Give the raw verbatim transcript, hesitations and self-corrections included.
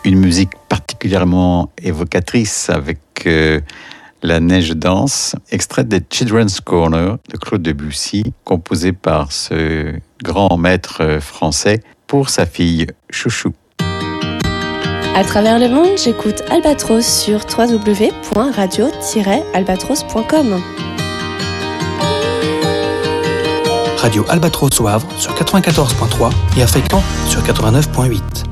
une musique particulièrement évocatrice avec euh, La neige danse, extraite des Children's Corner de Claude Debussy, composé par ce grand maître français pour sa fille Chouchou. À travers le monde, j'écoute Albatros sur w w w point radio tiret albatros point com. Radio Albatros au Havre sur quatre-vingt-quatorze point trois et à Fécamp sur quatre-vingt-neuf point huit.